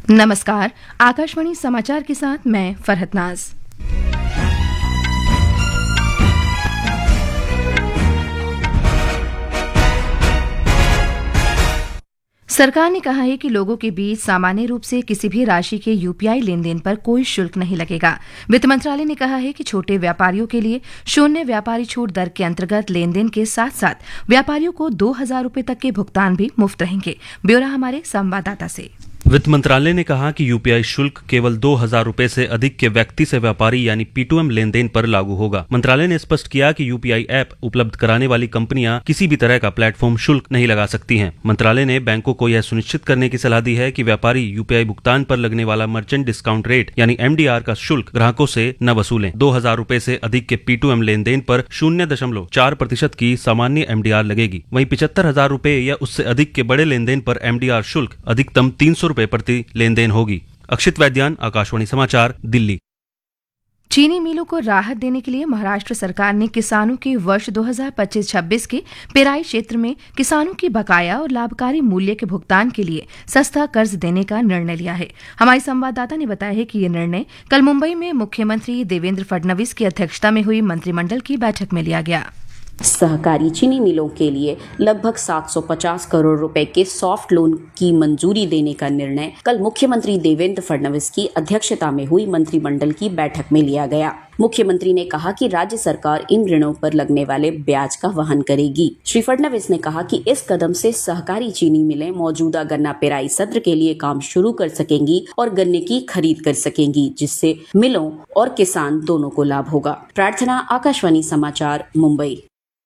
नमस्कार, आकाशवाणी समाचार के साथ मैं फरहत नाज। सरकार ने कहा है कि लोगों के बीच सामान्य रूप से किसी भी राशि के यूपीआई लेन देन पर कोई शुल्क नहीं लगेगा। वित्त मंत्रालय ने कहा है कि छोटे व्यापारियों के लिए शून्य व्यापारी छूट दर के अंतर्गत लेन देन के साथ साथ व्यापारियों को 2,000 रुपये तक के भुगतान भी मुफ्त रहेंगे। ब्यौरा हमारे संवाददाता से। वित्त मंत्रालय ने कहा कि यूपीआई शुल्क केवल 2,000 रुपए से अधिक के व्यक्ति से व्यापारी यानी P2M लेन देन पर लागू होगा। मंत्रालय ने स्पष्ट किया कि यूपीआई ऐप उपलब्ध कराने वाली कंपनियां किसी भी तरह का प्लेटफॉर्म शुल्क नहीं लगा सकती हैं। मंत्रालय ने बैंकों को यह सुनिश्चित करने की सलाह दी है कि व्यापारी यूपीआई भुगतान पर लगने वाला मर्चेंट डिस्काउंट रेट यानी MDR का शुल्क ग्राहकों से न वसूलें। 2,000 रुपए से अधिक के P2M लेन देन पर 0.4% की सामान्य MDR लगेगी। वहीं 75,000 रुपए या उससे अधिक के बड़े लेन देन पर MDR शुल्क अधिकतम 300 रुपए प्रति लेन देन होगी। अक्षित वैद्यान, आकाशवाणी समाचार, दिल्ली। चीनी मिलों को राहत देने के लिए महाराष्ट्र सरकार ने किसानों के वर्ष 2025-26 के पेराई क्षेत्र में किसानों की बकाया और लाभकारी मूल्य के भुगतान के लिए सस्ता कर्ज देने का निर्णय लिया है। हमारे संवाददाता ने बताया है कि ये निर्णय कल मुंबई में मुख्यमंत्री देवेंद्र फडणवीस की अध्यक्षता में हुई मंत्रिमंडल की बैठक में लिया गया। सहकारी चीनी मिलों के लिए लगभग 750 करोड़ रुपए के सॉफ्ट लोन की मंजूरी देने का निर्णय कल मुख्यमंत्री देवेंद्र फडणवीस की अध्यक्षता में हुई मंत्रिमंडल की बैठक में लिया गया। मुख्यमंत्री ने कहा कि राज्य सरकार इन ऋणों पर लगने वाले ब्याज का वहन करेगी। श्री फडणवीस ने कहा कि इस कदम से सहकारी चीनी मिलें मौजूदा गन्ना पेराई सत्र के लिए काम शुरू कर सकेंगी और गन्ने की खरीद कर सकेंगी, जिससे मिलों और किसान दोनों को लाभ होगा। प्रार्थना, आकाशवाणी समाचार, मुंबई।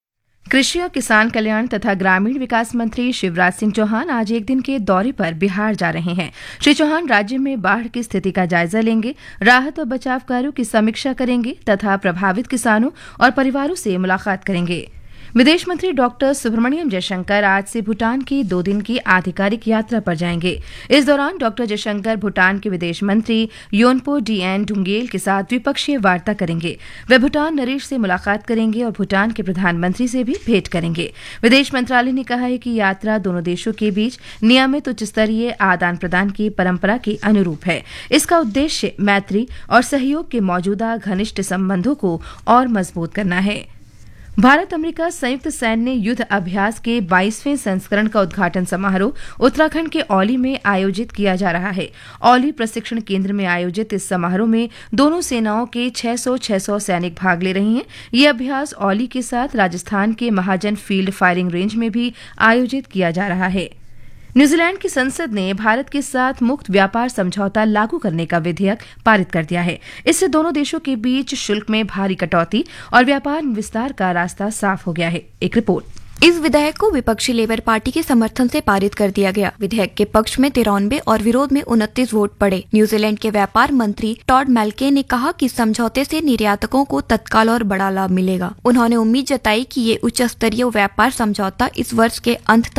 कृषि और किसान कल्याण तथा ग्रामीण विकास मंत्री शिवराज सिंह चौहान आज एक दिन के दौरे पर बिहार जा रहे हैं। श्री चौहान राज्य में बाढ़ की स्थिति का जायजा लेंगे, राहत और बचाव कार्यों की समीक्षा करेंगे तथा प्रभावित किसानों और परिवारों से मुलाकात करेंगे। विदेश मंत्री डॉक्टर सुब्रमण्यम जयशंकर आज से भूटान की 2 दिन की आधिकारिक यात्रा पर जाएंगे। इस दौरान डॉक्टर जयशंकर भूटान के विदेश मंत्री योनपो डीएन डुंगेल के साथ द्विपक्षीय वार्ता करेंगे। वे भूटान नरेश से मुलाकात करेंगे और भूटान के प्रधानमंत्री से भी भेंट करेंगे। विदेश मंत्रालय ने कहा है कि यात्रा दोनों देशों के बीच नियमित उच्च स्तरीय आदान प्रदान की परंपरा के अनुरूप है। इसका उद्देश्य मैत्री और सहयोग के मौजूदा घनिष्ठ संबंधों को और मजबूत करना है। भारत अमेरिका संयुक्त सैन्य युद्ध अभ्यास के 22वें संस्करण का उद्घाटन समारोह उत्तराखंड के औली में आयोजित किया जा रहा है। औली प्रशिक्षण केंद्र में आयोजित इस समारोह में दोनों सेनाओं के 600 सैनिक भाग ले रहे हैं। ये अभ्यास औली के साथ राजस्थान के महाजन फील्ड फायरिंग रेंज में भी आयोजित किया जा रहा है। न्यूजीलैंड की संसद ने भारत के साथ मुक्त व्यापार समझौता लागू करने का विधेयक पारित कर दिया है। इससे दोनों देशों के बीच शुल्क में भारी कटौती और व्यापार विस्तार का रास्ता साफ हो गया है। एक रिपोर्ट। इस विधेयक को विपक्षी लेबर पार्टी के समर्थन से पारित कर दिया गया। विधेयक के पक्ष में 93 और विरोध में 29 वोट पड़े। न्यूजीलैंड के व्यापार मंत्री टॉड मैल्के ने कहा कि समझौते से निर्यातकों को तत्काल और बड़ा लाभ मिलेगा। उन्होंने उम्मीद जताई कि ये उच्च स्तरीय व्यापार समझौता इस वर्ष के अंत